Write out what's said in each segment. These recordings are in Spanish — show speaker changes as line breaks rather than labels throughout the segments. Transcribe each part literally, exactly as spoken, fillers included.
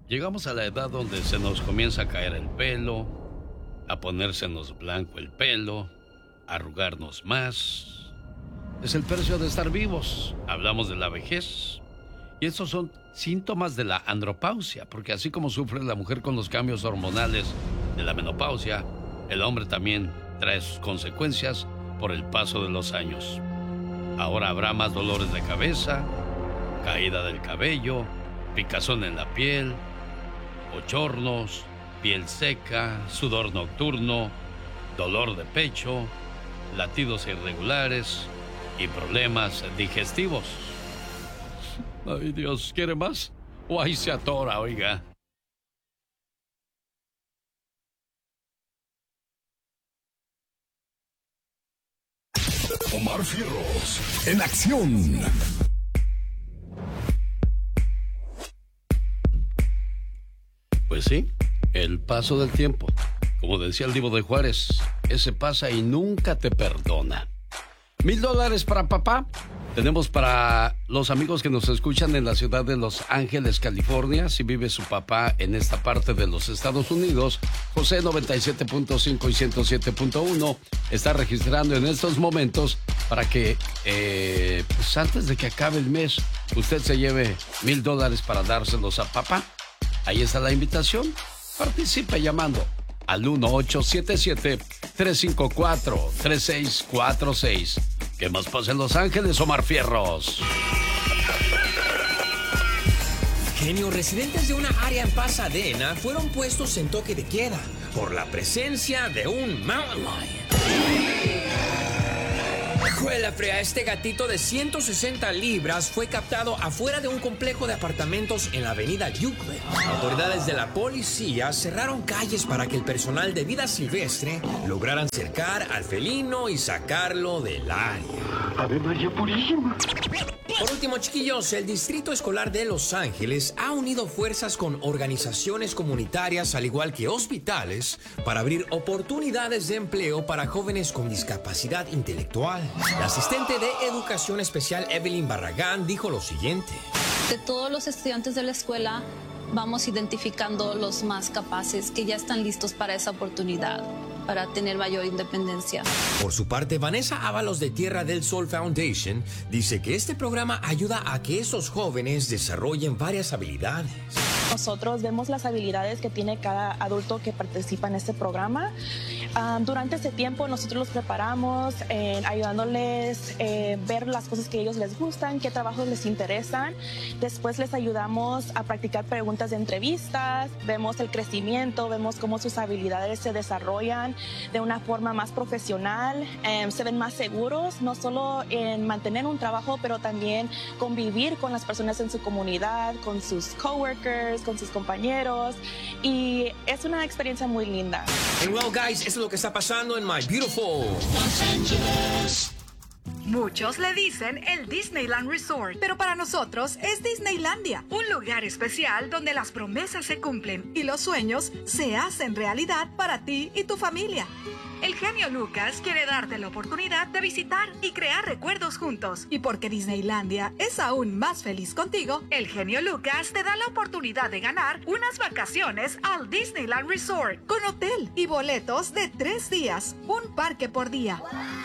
Llegamos a la edad donde se nos comienza a caer el pelo, a ponérsenos blanco el pelo, a arrugarnos más. Es el precio de estar vivos. Hablamos de la vejez. Y estos son síntomas de la andropausia, porque así como sufre la mujer con los cambios hormonales de la menopausia, el hombre también trae sus consecuencias por el paso de los años. Ahora habrá más dolores de cabeza, caída del cabello, picazón en la piel, bochornos, piel seca, sudor nocturno, dolor de pecho, latidos irregulares y problemas digestivos. Ay, Dios, ¿quiere más? O ahí se atora, oiga.
Omar Fierros, en acción.
Pues sí, el paso del tiempo. Como decía el Divo de Juárez, ese pasa y nunca te perdona. Mil dólares para papá. Tenemos para los amigos que nos escuchan en la ciudad de Los Ángeles, California. Si vive su papá en esta parte de los Estados Unidos, José noventa y siete punto cinco y ciento siete punto uno está registrando en estos momentos para que, eh, pues antes de que acabe el mes, usted se lleve mil dólares para dárselos a papá. Ahí está la invitación. Participe llamando al uno ocho siete siete, tres cinco cuatro, tres seis cuatro seis. ¿Qué más pasa en Los Ángeles, Omar Fierros?
Genio, residentes de una área en Pasadena fueron puestos en toque de queda por la presencia de un mountain lion. Juela frea, este gatito de ciento sesenta libras fue captado afuera de un complejo de apartamentos en la avenida Euclid. Autoridades de la policía cerraron calles para que el personal de vida silvestre lograran cercar al felino y sacarlo del área.
¡Ave María Purísima!
Por último, chiquillos, el Distrito Escolar de Los Ángeles ha unido fuerzas con organizaciones comunitarias, al igual que hospitales, para abrir oportunidades de empleo para jóvenes con discapacidad intelectual. La asistente de Educación Especial Evelyn Barragán dijo lo siguiente.
De todos los estudiantes de la escuela, vamos identificando los más capaces que ya están listos para esa oportunidad, para tener mayor independencia.
Por su parte, Vanessa Ábalos de Tierra del Sol Foundation dice que este programa ayuda a que esos jóvenes desarrollen varias habilidades.
Nosotros vemos las habilidades que tiene cada adulto que participa en este programa. Um, durante ese tiempo nosotros los preparamos, eh, ayudándoles a eh, ver las cosas que a ellos les gustan, qué trabajos les interesan. Después les ayudamos a practicar preguntas de entrevistas, vemos el crecimiento, vemos cómo sus habilidades se desarrollan de una forma más profesional, eh, se ven más seguros, no solo en mantener un trabajo, pero también convivir con las personas en su comunidad, con sus coworkers, con sus compañeros, y es una experiencia muy linda.
And well, guys, eso es lo que está pasando en My Beautiful Los Angeles.
Muchos le dicen el Disneyland Resort, pero para nosotros es Disneylandia, un lugar especial donde las promesas se cumplen y los sueños se hacen realidad para ti y tu familia. El genio Lucas quiere darte la oportunidad de visitar y crear recuerdos juntos. Y porque Disneylandia es aún más feliz contigo, el genio Lucas te da la oportunidad de ganar unas vacaciones al Disneyland Resort con hotel y boletos de tres días, un parque por día.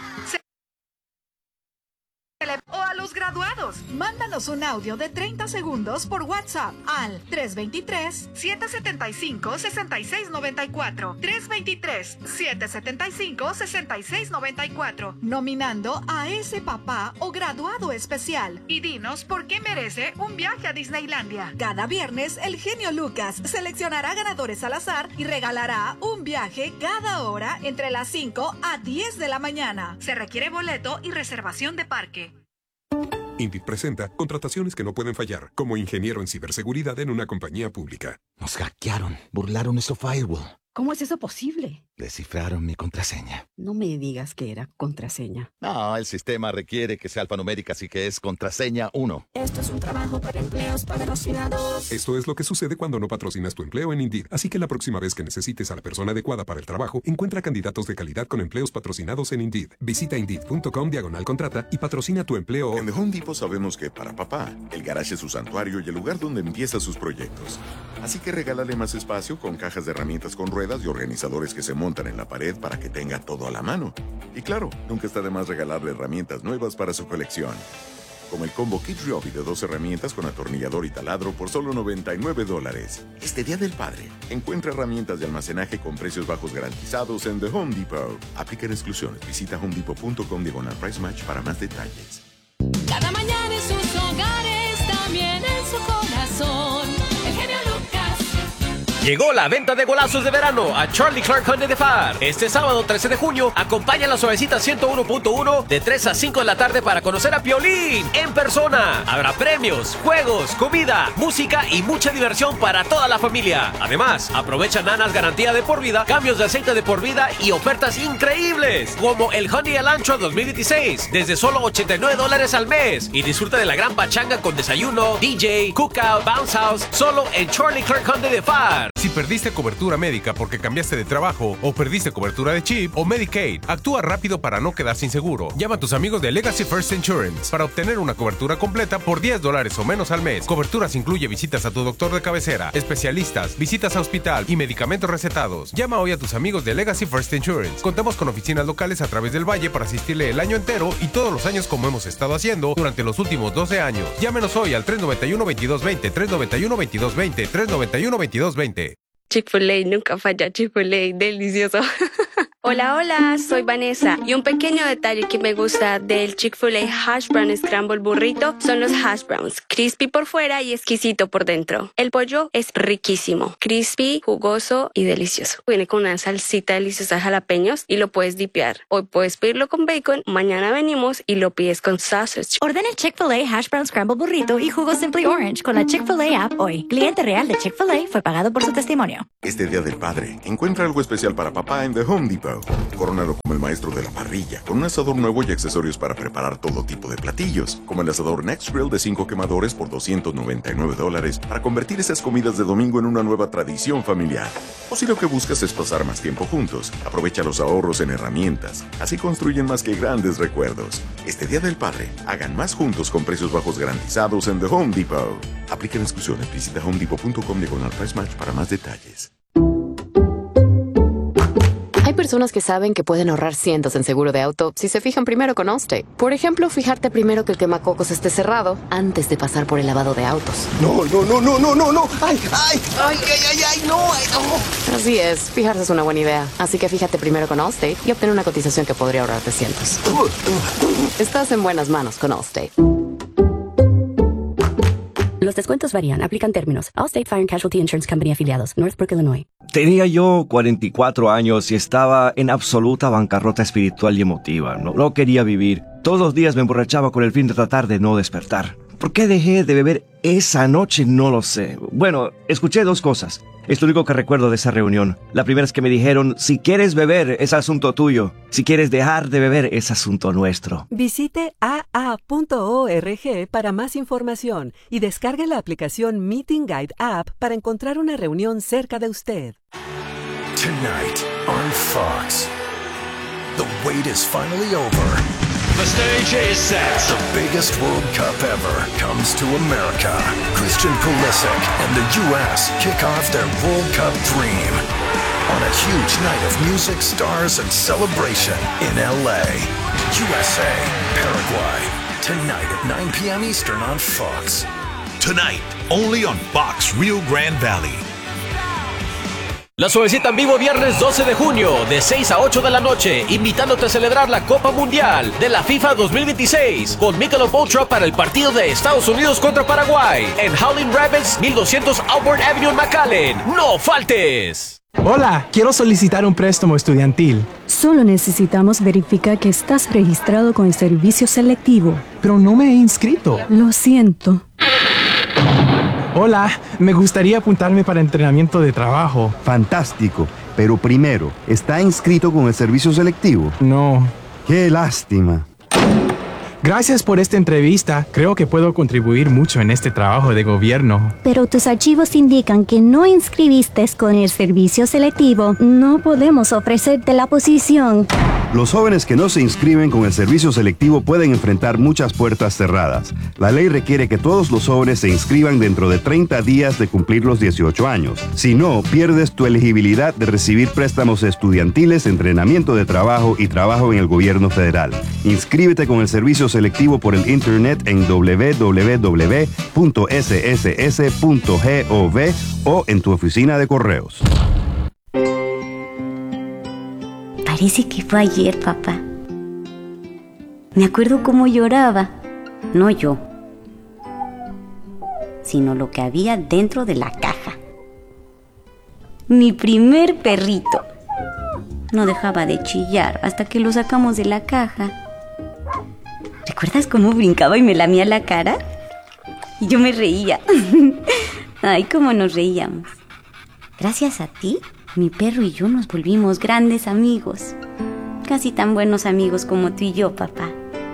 O a los graduados. Mándanos un audio de treinta segundos por WhatsApp al tres dos tres, siete siete cinco, seis seis nueve cuatro. tres dos tres, siete siete cinco, seis seis nueve cuatro. Nominando a ese papá o graduado especial. Y dinos por qué merece un viaje a Disneylandia. Cada viernes, el genio Lucas seleccionará ganadores al azar y regalará un viaje cada hora entre las cinco a diez de la mañana. Se requiere boleto y reservación de parque.
Indeed presenta contrataciones que no pueden fallar, como ingeniero en ciberseguridad en una compañía pública.
Nos hackearon, burlaron nuestro firewall.
¿Cómo es eso posible?
Descifraron mi contraseña.
No me digas que era contraseña.
No, el sistema requiere que sea alfanumérica, así que es contraseña uno.
Esto es un trabajo para empleos patrocinados.
Esto es lo que sucede cuando no patrocinas tu empleo en Indeed. Así que la próxima vez que necesites a la persona adecuada para el trabajo, encuentra candidatos de calidad con empleos patrocinados en Indeed. Visita Indeed.com diagonal contrata y patrocina tu empleo.
En The Home Depot sabemos que para papá, el garage es su santuario y el lugar donde empieza sus proyectos. Así que regálale más espacio con cajas de herramientas con ruedas y organizadores que se montan en la pared para que tenga todo a la mano. Y claro, nunca está de más regalarle herramientas nuevas para su colección. Como el combo Kid Ryobi de dos herramientas con atornillador y taladro por solo noventa y nueve dólares. Este Día del Padre, encuentra herramientas de almacenaje con precios bajos garantizados en The Home Depot. Aplican exclusiones. Visita homedepot.com diagonal price match para más detalles.
Cada mañana en sus hogares, también en su corazón. El genio Lucas.
Llegó la venta de golazos de verano a Charlie Clark Hyundai de Far. Este sábado trece de junio, acompaña a la Suavecita ciento uno punto uno de tres a cinco de la tarde para conocer a Piolín en persona. Habrá premios, juegos, comida, música y mucha diversión para toda la familia. Además, aprovecha Nanas garantía de por vida, cambios de aceite de por vida y ofertas increíbles, como el Hyundai Elantra dos mil dieciséis, desde solo ochenta y nueve dólares al mes. Y disfruta de la gran pachanga con desayuno, D J, cookout, bounce house, solo en Charlie Clark Hyundai de Far.
Si perdiste cobertura médica porque cambiaste de trabajo o perdiste cobertura de chip o Medicaid, actúa rápido para no quedar sin seguro. Llama a tus amigos de Legacy First Insurance para obtener una cobertura completa por diez dólares o menos al mes. Coberturas incluye visitas a tu doctor de cabecera, especialistas, visitas a hospital y medicamentos recetados. Llama hoy a tus amigos de Legacy First Insurance. Contamos con oficinas locales a través del valle para asistirle el año entero y todos los años como hemos estado haciendo durante los últimos doce años. Llámenos hoy al tres noventa y uno, veintidós veinte, tres noventa y uno, veintidós veinte, tres noventa y uno, veintidós veinte.
Chick-fil-A nunca falla, Chick-fil-A, delicioso. Hola, hola, soy Vanessa y un pequeño detalle que me gusta del Chick-fil-A Hash Brown Scramble Burrito son los hash browns, crispy por fuera y exquisito por dentro. El pollo es riquísimo, crispy, jugoso y delicioso. Viene con una salsita deliciosa de jalapeños y lo puedes dipear. Hoy puedes pedirlo con bacon, mañana venimos y lo pides con sausage.
Ordena el Chick-fil-A Hash Brown Scramble Burrito y jugo Simply Orange con la Chick-fil-A app hoy. Cliente real de Chick-fil-A fue pagado por su testimonio.
Este Día del Padre, encuentra algo especial para papá en The Home Depot. Corónalo como el maestro de la parrilla, con un asador nuevo y accesorios para preparar todo tipo de platillos, como el asador Next Grill de cinco quemadores por doscientos noventa y nueve dólares, para convertir esas comidas de domingo en una nueva tradición familiar. O si lo que buscas es pasar más tiempo juntos, aprovecha los ahorros en herramientas. Así construyen más que grandes recuerdos. Este Día del Padre, hagan más juntos con precios bajos garantizados en The Home Depot. Apliquen exclusiones. Visita homedepot.com diagonal price match para más detalles.
Hay personas que saben que pueden ahorrar cientos en seguro de auto si se fijan primero con Allstate. Por ejemplo, fijarte primero que el quemacocos esté cerrado antes de pasar por el lavado de autos.
No, no, no, no, no, no, no. Ay, ay, ay, ay, ay, ay, no, ay, no.
Así es, fijarse es una buena idea. Así que fíjate primero con Allstate y obtén una cotización que podría ahorrarte cientos. Estás en buenas manos con Allstate.
Los descuentos varían. Aplican términos. Allstate Fire and Casualty Insurance Company afiliados. Northbrook, Illinois.
Tenía yo cuarenta y cuatro años y estaba en absoluta bancarrota espiritual y emotiva. No, no quería vivir. Todos los días me emborrachaba con el fin de tratar de no despertar. ¿Por qué dejé de beber esa noche? No lo sé. Bueno, escuché dos cosas. Es lo único que recuerdo de esa reunión. La primera es que me dijeron, si quieres beber, es asunto tuyo. Si quieres dejar de beber, es asunto nuestro.
Visite a a punto org para más información y descargue la aplicación Meeting Guide App para encontrar una reunión cerca de usted.
Tonight on Fox, the wait is finally over.
The stage is set.
The biggest World Cup ever comes to America. Christian Pulisic and the U S kick off their World Cup dream on a huge night of music, stars, and celebration in L A. U S A, Paraguay, tonight at nine p.m. Eastern on Fox.
Tonight, only on Fox Rio Grande Valley.
La Suavecita en vivo viernes doce de junio de seis a ocho de la noche, invitándote a celebrar la Copa Mundial de la FIFA dos mil veintiséis con Michelob Ultra para el partido de Estados Unidos contra Paraguay en Howling Rabbits mil doscientos Auburn Avenue en McAllen. ¡No faltes!
Hola, quiero solicitar un préstamo estudiantil.
Solo necesitamos verificar que estás registrado con el servicio selectivo.
Pero no me he inscrito.
Lo siento.
Hola, me gustaría apuntarme para entrenamiento de trabajo.
Fantástico.
Pero primero, ¿está inscrito con el servicio selectivo?
No.
¡Qué lástima!
Gracias por esta entrevista. Creo que puedo contribuir mucho en este trabajo de gobierno.
Pero tus archivos indican que no inscribiste con el servicio selectivo. No podemos ofrecerte la posición.
Los jóvenes que no se inscriben con el servicio selectivo pueden enfrentar muchas puertas cerradas. La ley requiere que todos los jóvenes se inscriban dentro de treinta días de cumplir los dieciocho años. Si no, pierdes tu elegibilidad de recibir préstamos estudiantiles, entrenamiento de trabajo y trabajo en el gobierno federal. Inscríbete con el servicio selectivo por el internet en doble u doble u doble u punto ese ese ese punto gov o en tu oficina de correos.
Parece que fue ayer, papá. Me acuerdo cómo lloraba. No yo, sino lo que había dentro de la caja. Mi primer perrito. No dejaba de chillar hasta que lo sacamos de la caja. ¿Recuerdas cómo brincaba y me lamía la cara? Y yo me reía. Ay, cómo nos reíamos. Gracias a ti, mi perro y yo nos volvimos grandes amigos. Casi tan buenos amigos como tú y yo, papá.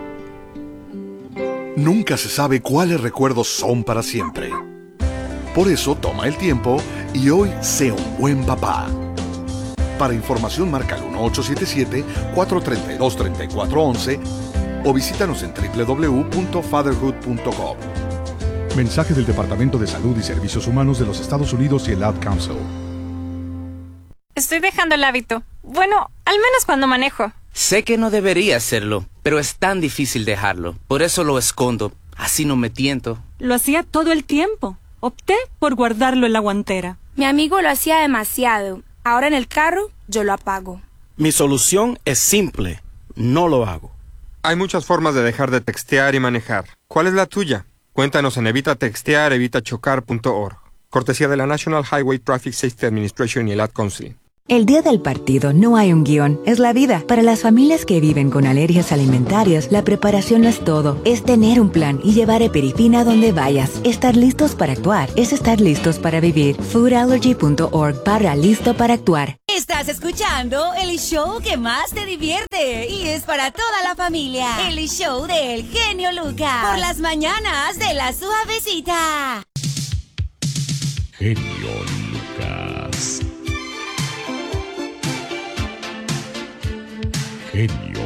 Nunca se sabe cuáles recuerdos son para siempre. Por eso toma el tiempo y hoy sé un buen papá. Para información marca el uno ocho siete siete, cuatro tres dos, tres cuatro uno uno o visítanos en doble u doble u doble u punto fatherhood punto com.
Mensaje del Departamento de Salud y Servicios Humanos de los Estados Unidos y el Ad Council.
Estoy dejando el hábito. Bueno, al menos cuando manejo.
Sé que no debería hacerlo, pero es tan difícil dejarlo. Por eso lo escondo. Así no me tiento.
Lo hacía todo el tiempo. Opté por guardarlo en la guantera.
Mi amigo lo hacía demasiado. Ahora en el carro, yo lo apago.
Mi solución es simple. No lo hago.
Hay muchas formas de dejar de textear y manejar. ¿Cuál es la tuya? Cuéntanos en evita textear evita chocar punto org. Cortesía de la National Highway Traffic Safety Administration y el Ad Council.
El día del partido no hay un guión, es la vida. Para las familias que viven con alergias alimentarias, la preparación es todo. Es tener un plan y llevar Eperifina a donde vayas. Estar listos para actuar es estar listos para vivir. food allergy punto org barra listo para actuar.
Estás escuchando el show que más te divierte y es para toda la familia. El show del genio Lucas. Por las mañanas de la suavecita.
Genio Lucas. Genio